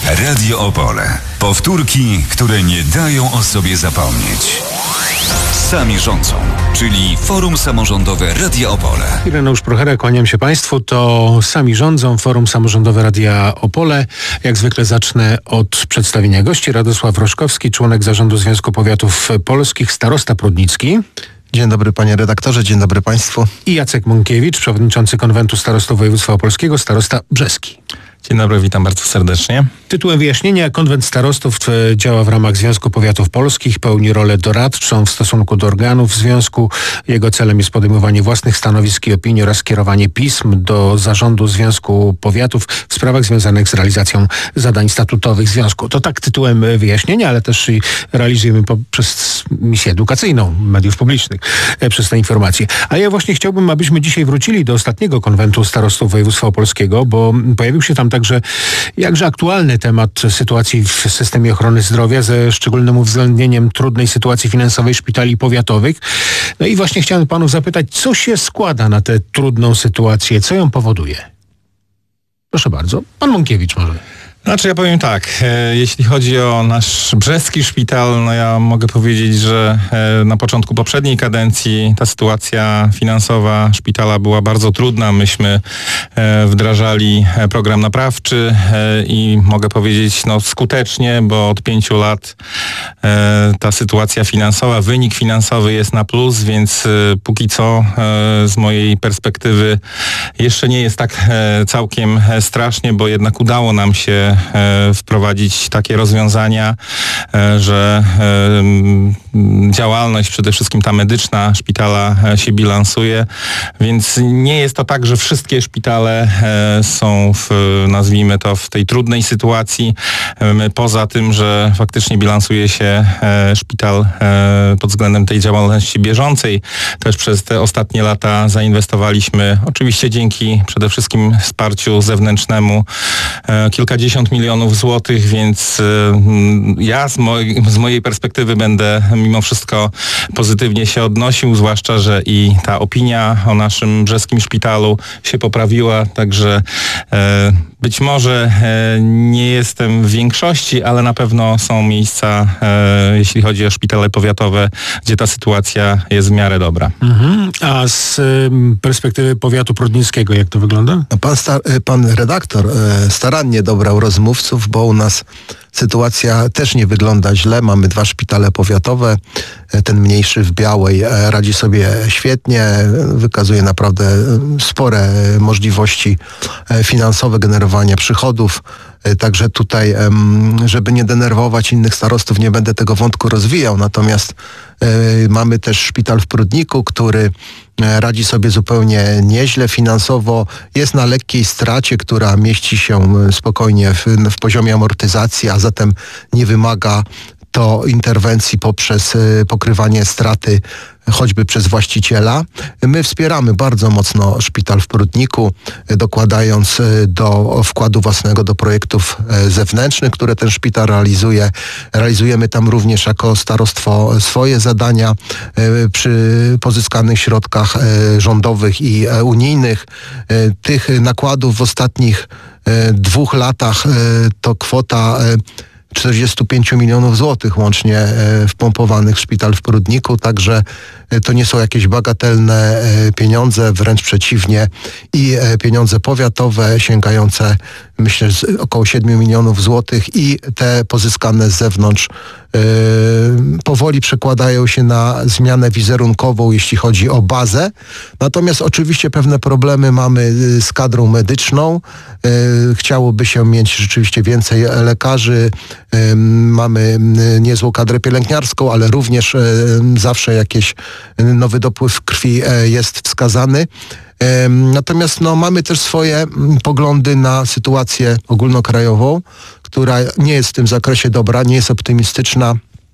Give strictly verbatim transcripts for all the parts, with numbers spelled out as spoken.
Radio Opole. Powtórki, które nie dają o sobie zapomnieć. Sami rządzą, czyli Forum Samorządowe Radia Opole. Ireneusz Prochera, kłaniam się Państwu. To Sami rządzą, Forum Samorządowe Radia Opole. Jak zwykle zacznę od przedstawienia gości. Radosław Roszkowski, członek Zarządu Związku Powiatów Polskich, starosta prudnicki. Dzień dobry panie redaktorze, dzień dobry państwu. I Jacek Mąkiewicz, przewodniczący Konwentu Starostów Województwa Opolskiego, starosta brzeski. Dzień dobry, witam bardzo serdecznie. Tytułem wyjaśnienia: Konwent Starostów działa w ramach Związku Powiatów Polskich, pełni rolę doradczą w stosunku do organów związku. Jego celem jest podejmowanie własnych stanowisk i opinii oraz kierowanie pism do Zarządu Związku Powiatów w sprawach związanych z realizacją zadań statutowych związku. To tak tytułem wyjaśnienia, ale też i realizujemy poprzez misję edukacyjną mediów publicznych przez te informacje. A ja właśnie chciałbym, abyśmy dzisiaj wrócili do ostatniego Konwentu Starostów Województwa Opolskiego, bo pojawił się tam także jakże aktualny temat sytuacji w systemie ochrony zdrowia, ze szczególnym uwzględnieniem trudnej sytuacji finansowej szpitali powiatowych. No i właśnie chciałem panów zapytać, co się składa na tę trudną sytuację, co ją powoduje? Proszę bardzo, pan Mąkiewicz może. Znaczy ja powiem tak, e, jeśli chodzi o nasz brzeski szpital, no ja mogę powiedzieć, że e, na początku poprzedniej kadencji ta sytuacja finansowa szpitala była bardzo trudna. Myśmy e, wdrażali program naprawczy e, i mogę powiedzieć no skutecznie, bo od pięciu lat e, ta sytuacja finansowa, wynik finansowy jest na plus, więc e, póki co e, z mojej perspektywy jeszcze nie jest tak e, całkiem strasznie, bo jednak udało nam się wprowadzić takie rozwiązania, że działalność, przede wszystkim ta medyczna szpitala się bilansuje, więc nie jest to tak, że wszystkie szpitale są w, nazwijmy to, w tej trudnej sytuacji. Poza tym, że faktycznie bilansuje się szpital pod względem tej działalności bieżącej, też przez te ostatnie lata zainwestowaliśmy, oczywiście dzięki przede wszystkim wsparciu zewnętrznemu, kilkadziesiąt milionów złotych, więc ja z, moj, z mojej perspektywy będę mimo wszystko pozytywnie się odnosił, zwłaszcza, że i ta opinia o naszym brzeskim szpitalu się poprawiła, także e, być może e, nie jestem w większości, ale na pewno są miejsca, e, jeśli chodzi o szpitale powiatowe, gdzie ta sytuacja jest w miarę dobra. Mhm. A z y, perspektywy powiatu prudnickiego jak to wygląda? Pan, star- pan redaktor e, starannie dobrał rozmówców, bo u nas sytuacja też nie wygląda źle. Mamy dwa szpitale powiatowe. Ten mniejszy w Białej radzi sobie świetnie, wykazuje naprawdę spore możliwości finansowe generowania przychodów. Także tutaj, żeby nie denerwować innych starostów, nie będę tego wątku rozwijał. Natomiast mamy też szpital w Prudniku, który radzi sobie zupełnie nieźle finansowo. Jest na lekkiej stracie, która mieści się spokojnie w, w poziomie amortyzacji, a zatem nie wymaga to interwencji poprzez y, pokrywanie straty choćby przez właściciela. My wspieramy bardzo mocno szpital w Prudniku, y, dokładając y, do wkładu własnego do projektów y, zewnętrznych, które ten szpital realizuje. Realizujemy tam również jako starostwo swoje zadania y, przy pozyskanych środkach y, rządowych i y, unijnych. Y, tych nakładów w ostatnich y, dwóch latach y, to kwota y, czterdzieści pięć milionów złotych łącznie wpompowanych w szpital w Prudniku, także to nie są jakieś bagatelne pieniądze, wręcz przeciwnie, i pieniądze powiatowe sięgające, myślę, około siedmiu milionów złotych i te pozyskane z zewnątrz yy, powoli przekładają się na zmianę wizerunkową, jeśli chodzi o bazę. Natomiast oczywiście pewne problemy mamy z kadrą medyczną. Yy, chciałoby się mieć rzeczywiście więcej lekarzy. Yy, mamy niezłą kadrę pielęgniarską, ale również yy, zawsze jakiś nowy dopływ krwi yy, jest wskazany. Natomiast no, mamy też swoje poglądy na sytuację ogólnokrajową, która nie jest w tym zakresie dobra, nie jest optymistyczna.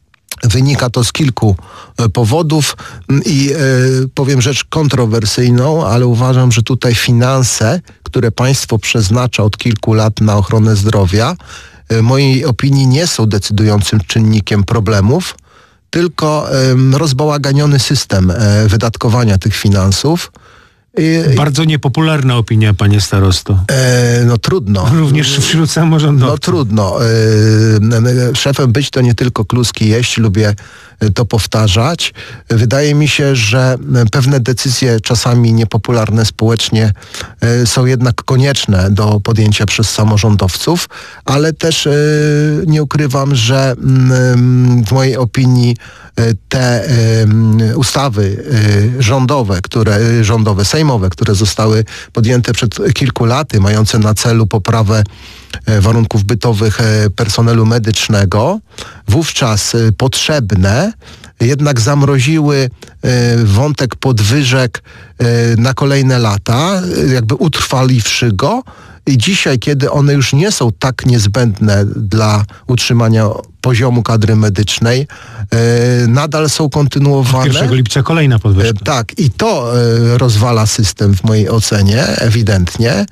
Wynika to z kilku powodów i e, powiem rzecz kontrowersyjną, ale uważam, że tutaj finanse, które państwo przeznacza od kilku lat na ochronę zdrowia, w mojej opinii nie są decydującym czynnikiem problemów, tylko e, rozbałaganiony system e, wydatkowania tych finansów. Bardzo niepopularna opinia, panie starosto. E, no trudno. Również wśród samorządowców. No trudno. E, szefem być to nie tylko kluski jeść, lubię to powtarzać. Wydaje mi się, że pewne decyzje, czasami niepopularne społecznie, e, są jednak konieczne do podjęcia przez samorządowców, ale też e, nie ukrywam, że m, w mojej opinii te y, ustawy y, rządowe, które, rządowe, sejmowe, które zostały podjęte przed kilku laty, mające na celu poprawę y, warunków bytowych y, personelu medycznego, wówczas y, potrzebne, jednak zamroziły y, wątek podwyżek y, na kolejne lata, y, jakby utrwaliwszy go. I dzisiaj, kiedy one już nie są tak niezbędne dla utrzymania poziomu kadry medycznej, e, nadal są kontynuowane. pierwszego lipca kolejna podwyżka. E, tak, i to e, rozwala system w mojej ocenie, ewidentnie. E,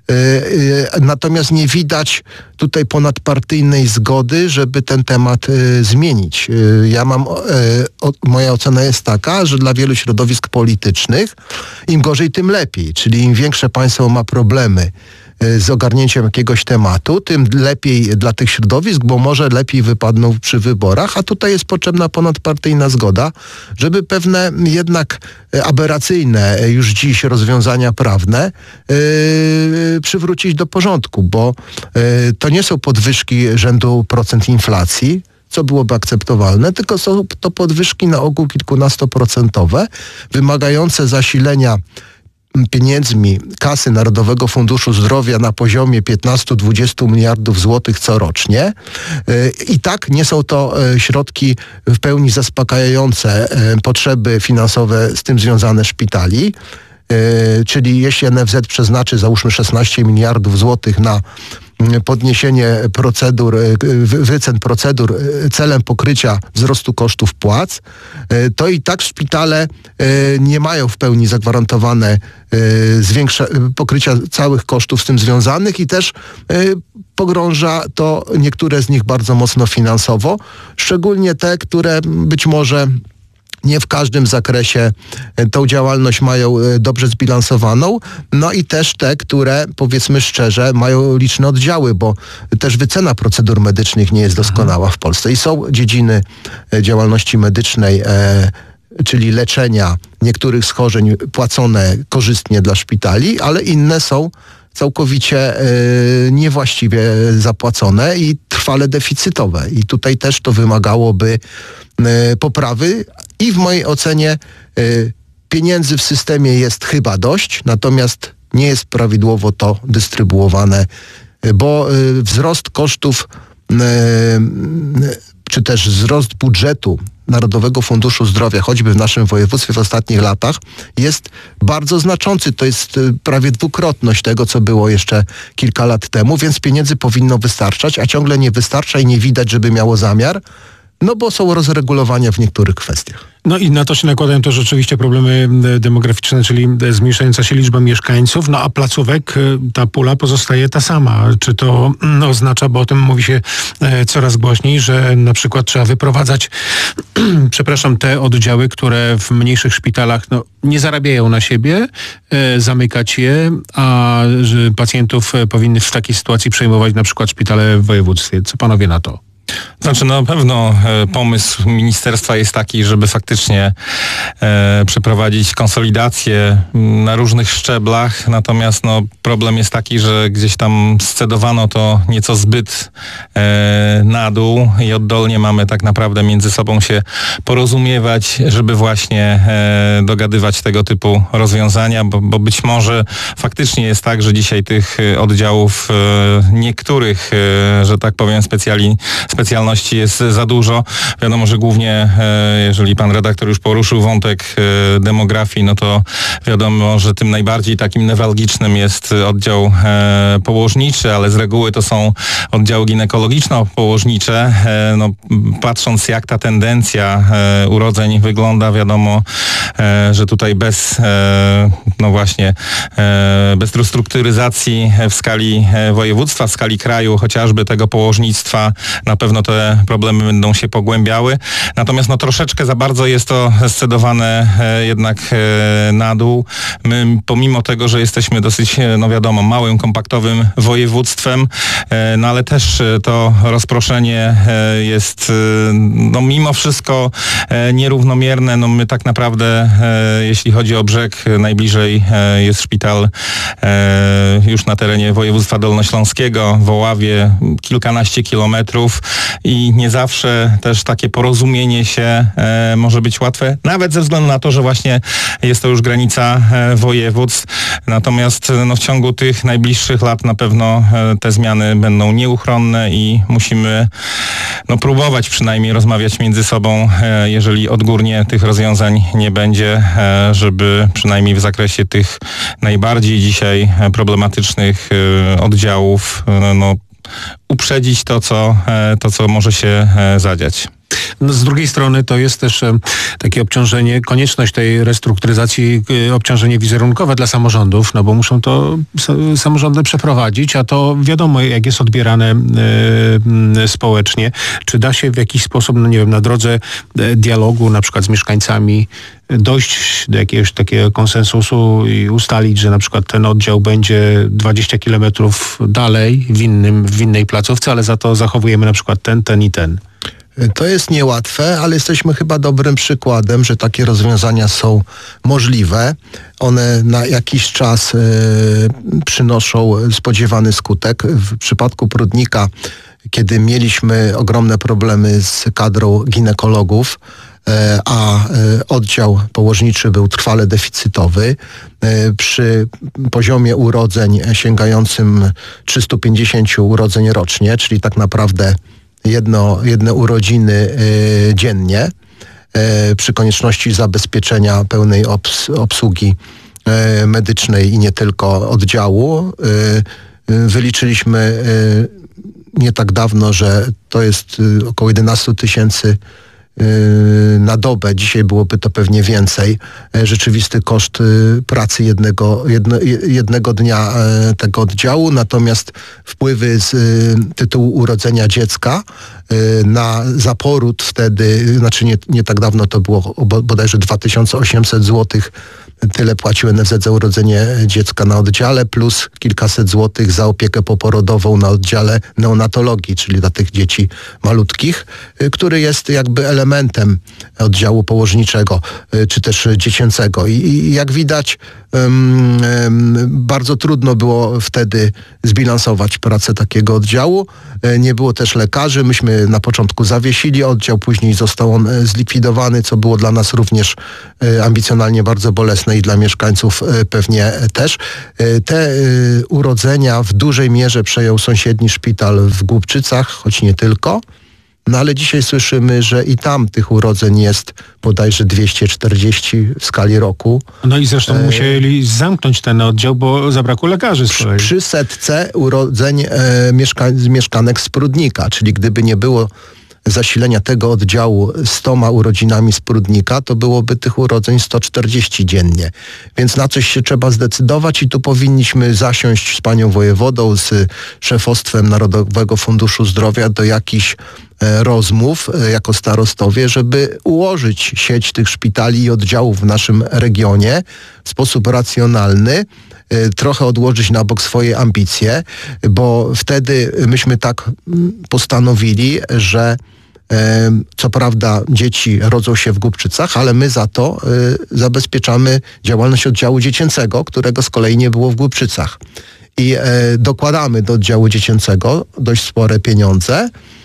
e, natomiast nie widać tutaj ponadpartyjnej zgody, żeby ten temat e, zmienić. E, ja mam, e, o, moja ocena jest taka, że dla wielu środowisk politycznych im gorzej, tym lepiej. Czyli im większe państwo ma problemy z ogarnięciem jakiegoś tematu, tym lepiej dla tych środowisk, bo może lepiej wypadną przy wyborach, a tutaj jest potrzebna ponadpartyjna zgoda, żeby pewne jednak aberracyjne już dziś rozwiązania prawne yy, przywrócić do porządku, bo yy, to nie są podwyżki rzędu procent inflacji, co byłoby akceptowalne, tylko są to podwyżki na ogół kilkunastoprocentowe, wymagające zasilenia pieniędzmi kasy Narodowego Funduszu Zdrowia na poziomie piętnaście do dwudziestu miliardów złotych corocznie. I tak nie są to środki w pełni zaspokajające potrzeby finansowe z tym związane szpitali. Czyli jeśli N F Z przeznaczy załóżmy szesnaście miliardów złotych na podniesienie procedur, wycen procedur celem pokrycia wzrostu kosztów płac, to i tak szpitale nie mają w pełni zagwarantowane zwiększa, pokrycia całych kosztów z tym związanych i też pogrąża to niektóre z nich bardzo mocno finansowo, szczególnie te, które być może nie w każdym zakresie tą działalność mają dobrze zbilansowaną, no i też te, które powiedzmy szczerze mają liczne oddziały, bo też wycena procedur medycznych nie jest doskonała w Polsce i są dziedziny działalności medycznej, e, czyli leczenia niektórych schorzeń płacone korzystnie dla szpitali, ale inne są całkowicie e, niewłaściwie zapłacone i trwale deficytowe. I tutaj też to wymagałoby e, poprawy i w mojej ocenie e, pieniędzy w systemie jest chyba dość, natomiast nie jest prawidłowo to dystrybuowane, e, bo e, wzrost kosztów e, czy też wzrost budżetu Narodowego Funduszu Zdrowia, choćby w naszym województwie w ostatnich latach, jest bardzo znaczący. To jest prawie dwukrotność tego, co było jeszcze kilka lat temu, więc pieniędzy powinno wystarczać, a ciągle nie wystarcza i nie widać, żeby miało zamiar, no bo są rozregulowania w niektórych kwestiach. No i na to się nakładają też rzeczywiście problemy demograficzne, czyli zmniejszająca się liczba mieszkańców, no a placówek, ta pula pozostaje ta sama. Czy to no, oznacza, bo o tym mówi się e, coraz głośniej, że na przykład trzeba wyprowadzać, przepraszam, te oddziały, które w mniejszych szpitalach no, nie zarabiają na siebie, e, zamykać je, a że pacjentów powinny w takiej sytuacji przejmować na przykład szpitale w województwie. Co panowie na to? Znaczy, no na pewno e, pomysł ministerstwa jest taki, żeby faktycznie e, przeprowadzić konsolidację na różnych szczeblach, natomiast no problem jest taki, że gdzieś tam scedowano to nieco zbyt e, na dół i oddolnie mamy tak naprawdę między sobą się porozumiewać, żeby właśnie e, dogadywać tego typu rozwiązania, bo, bo być może faktycznie jest tak, że dzisiaj tych oddziałów e, niektórych, e, że tak powiem, specjali specjalności jest za dużo. Wiadomo, że głównie, jeżeli pan redaktor już poruszył wątek demografii, no to wiadomo, że tym najbardziej takim newralgicznym jest oddział położniczy, ale z reguły to są oddziały ginekologiczno-położnicze. No, patrząc jak ta tendencja urodzeń wygląda, wiadomo, że tutaj bez, no właśnie, bez restrukturyzacji w skali województwa, w skali kraju, chociażby tego położnictwa na pewno te problemy będą się pogłębiały. Natomiast no troszeczkę za bardzo jest to scedowane jednak na dół. My pomimo tego, że jesteśmy dosyć, no wiadomo, małym, kompaktowym województwem, no ale też to rozproszenie jest no mimo wszystko nierównomierne. No my tak naprawdę, jeśli chodzi o Brzeg, najbliżej jest szpital już na terenie województwa dolnośląskiego, w Oławie, kilkanaście kilometrów i nie zawsze też takie porozumienie się może być łatwe, nawet ze względu na to, że właśnie jest to już granica województw. Natomiast no, w ciągu tych najbliższych lat na pewno te zmiany będą nieuchronne i musimy no, próbować przynajmniej rozmawiać między sobą, jeżeli odgórnie tych rozwiązań nie będzie, żeby przynajmniej w zakresie tych najbardziej dzisiaj problematycznych oddziałów no, uprzedzić to, co, to, co może się zadziać. No, z drugiej strony to jest też e, takie obciążenie, konieczność tej restrukturyzacji, e, obciążenie wizerunkowe dla samorządów, no bo muszą to s- samorządy przeprowadzić, a to wiadomo, jak jest odbierane e, społecznie. Czy da się w jakiś sposób, no nie wiem, na drodze e, dialogu, na przykład z mieszkańcami, dojść do jakiegoś takiego konsensusu i ustalić, że na przykład ten oddział będzie dwadzieścia kilometrów dalej w innym, w innej placówce, ale za to zachowujemy na przykład ten, ten i ten. To jest niełatwe, ale jesteśmy chyba dobrym przykładem, że takie rozwiązania są możliwe. One na jakiś czas y, przynoszą spodziewany skutek. W przypadku Prudnika, kiedy mieliśmy ogromne problemy z kadrą ginekologów, a oddział położniczy był trwale deficytowy. Przy poziomie urodzeń sięgającym trzysta pięćdziesiąt urodzeń rocznie, czyli tak naprawdę jedno, jedne urodziny y, dziennie, y, przy konieczności zabezpieczenia pełnej obs, obsługi y, medycznej i nie tylko oddziału. Y, y, wyliczyliśmy y, nie tak dawno, że to jest y, około jedenaście tysięcy na dobę, dzisiaj byłoby to pewnie więcej, rzeczywisty koszt pracy jednego, jedno, jednego dnia tego oddziału, natomiast wpływy z tytułu urodzenia dziecka na za poród wtedy, znaczy nie, nie tak dawno to było bodajże dwa tysiące osiemset złotych, tyle płacił N F Z za urodzenie dziecka na oddziale, plus kilkaset złotych za opiekę poporodową na oddziale neonatologii, czyli dla tych dzieci malutkich, który jest jakby elementem oddziału położniczego, czy też dziecięcego. I, i jak widać, um, um, bardzo trudno było wtedy zbilansować pracę takiego oddziału. Nie było też lekarzy. Myśmy na początku zawiesili oddział, później został on zlikwidowany, co było dla nas również ambicjonalnie bardzo bolesne i dla mieszkańców pewnie też. Te urodzenia w dużej mierze przejął sąsiedni szpital w Głubczycach, choć nie tylko. No ale dzisiaj słyszymy, że i tam tych urodzeń jest bodajże dwieście czterdzieści w skali roku. No i zresztą e... musieli zamknąć ten oddział, bo zabrakło lekarzy. Przy, przy setce urodzeń e, mieszka- mieszkanek z Prudnika, czyli gdyby nie było zasilenia tego oddziału stoma urodzinami z Prudnika, to byłoby tych urodzeń sto czterdzieści dziennie. Więc na coś się trzeba zdecydować i tu powinniśmy zasiąść z panią wojewodą, z szefostwem Narodowego Funduszu Zdrowia do jakichś rozmów jako starostowie, żeby ułożyć sieć tych szpitali i oddziałów w naszym regionie w sposób racjonalny, trochę odłożyć na bok swoje ambicje, bo wtedy myśmy tak postanowili, że co prawda dzieci rodzą się w Głubczycach, ale my za to zabezpieczamy działalność oddziału dziecięcego, którego z kolei nie było w Głubczycach. I dokładamy do oddziału dziecięcego dość spore pieniądze,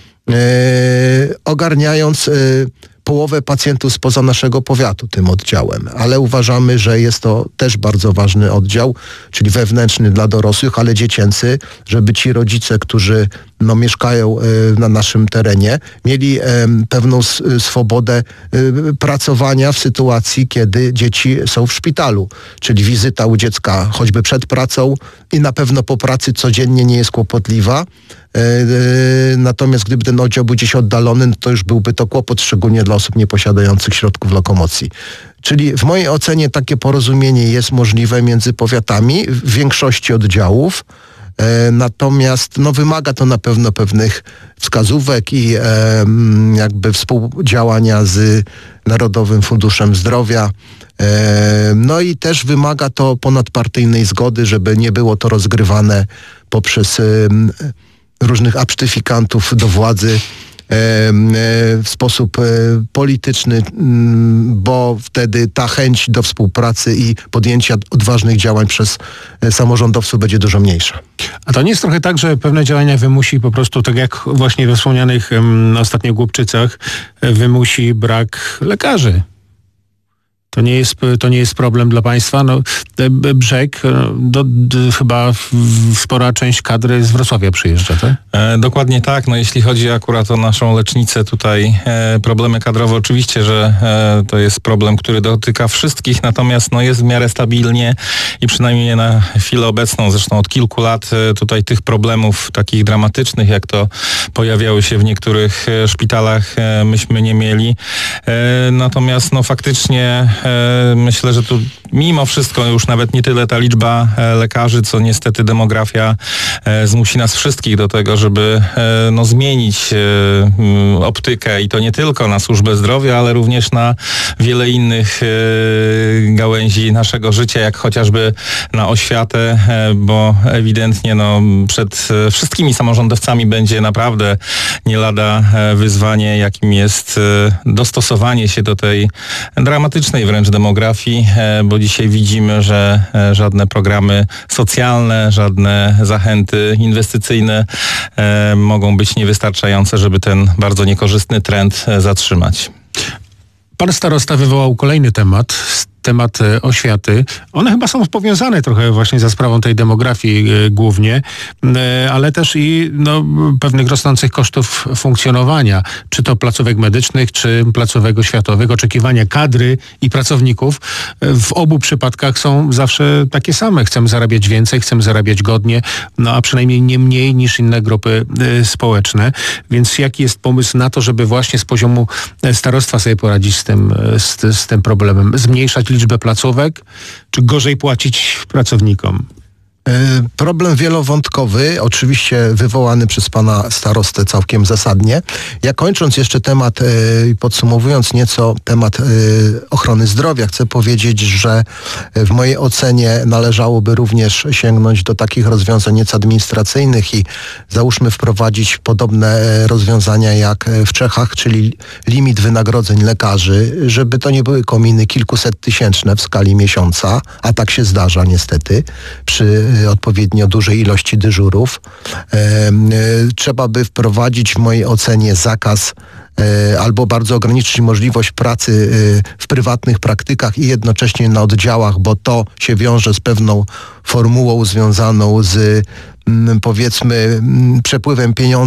ogarniając połowę pacjentów spoza naszego powiatu tym oddziałem, ale uważamy, że jest to też bardzo ważny oddział, czyli wewnętrzny dla dorosłych, ale dziecięcy, żeby ci rodzice, którzy no, mieszkają y, na naszym terenie, mieli y, pewną s- swobodę y, pracowania w sytuacji, kiedy dzieci są w szpitalu, czyli wizyta u dziecka choćby przed pracą i na pewno po pracy codziennie nie jest kłopotliwa. Natomiast gdyby ten oddział był gdzieś oddalony, to już byłby to kłopot, szczególnie dla osób nieposiadających środków lokomocji. Czyli w mojej ocenie takie porozumienie jest możliwe między powiatami w większości oddziałów. Natomiast no, wymaga to na pewno pewnych wskazówek i jakby współdziałania z Narodowym Funduszem Zdrowia. No i też wymaga to ponadpartyjnej zgody, żeby nie było to rozgrywane poprzez różnych absztyfikantów do władzy w sposób polityczny, bo wtedy ta chęć do współpracy i podjęcia odważnych działań przez samorządowców będzie dużo mniejsza. A to nie jest trochę tak, że pewne działania wymusi po prostu, tak jak właśnie we wspomnianych um, ostatnio Głubczycach, wymusi brak lekarzy? To nie jest, to nie jest problem dla państwa. No, Brzeg, do, do, chyba spora część kadry z Wrocławia przyjeżdża, tak? E, dokładnie tak. No, jeśli chodzi akurat o naszą lecznicę tutaj, e, problemy kadrowe, oczywiście, że e, to jest problem, który dotyka wszystkich, natomiast no, jest w miarę stabilnie i przynajmniej na chwilę obecną, zresztą od kilku lat e, tutaj tych problemów takich dramatycznych, jak to pojawiały się w niektórych e, szpitalach, e, myśmy nie mieli. E, natomiast no, faktycznie myślę, że tu mimo wszystko już nawet nie tyle ta liczba lekarzy, co niestety demografia zmusi nas wszystkich do tego, żeby no, zmienić optykę i to nie tylko na służbę zdrowia, ale również na wiele innych gałęzi naszego życia, jak chociażby na oświatę, bo ewidentnie no, przed wszystkimi samorządowcami będzie naprawdę nie lada wyzwanie, jakim jest dostosowanie się do tej dramatycznej wręcz demografii, bo dzisiaj widzimy, że żadne programy socjalne, żadne zachęty inwestycyjne mogą być niewystarczające, żeby ten bardzo niekorzystny trend zatrzymać. Pan starosta wywołał kolejny temat, temat oświaty. One chyba są powiązane trochę właśnie za sprawą tej demografii y, głównie, y, ale też i no, pewnych rosnących kosztów funkcjonowania, czy to placówek medycznych, czy placówek oświatowych. Oczekiwania kadry i pracowników y, w obu przypadkach są zawsze takie same. Chcemy zarabiać więcej, chcemy zarabiać godnie, no a przynajmniej nie mniej niż inne grupy y, społeczne. Więc jaki jest pomysł na to, żeby właśnie z poziomu starostwa sobie poradzić z tym, z, z tym problemem? Zmniejszać liczbę placówek, czy gorzej płacić pracownikom? Problem wielowątkowy, oczywiście wywołany przez pana starostę całkiem zasadnie. Ja kończąc jeszcze temat i podsumowując nieco temat ochrony zdrowia, chcę powiedzieć, że w mojej ocenie należałoby również sięgnąć do takich rozwiązań nieco administracyjnych i załóżmy wprowadzić podobne rozwiązania jak w Czechach, czyli limit wynagrodzeń lekarzy, żeby to nie były kominy kilkuset tysięczne w skali miesiąca, a tak się zdarza niestety przy odpowiednio dużej ilości dyżurów. E, e, trzeba by wprowadzić w mojej ocenie zakaz e, albo bardzo ograniczyć możliwość pracy e, w prywatnych praktykach i jednocześnie na oddziałach, bo to się wiąże z pewną formułą związaną z m, powiedzmy m, przepływem pieniędzy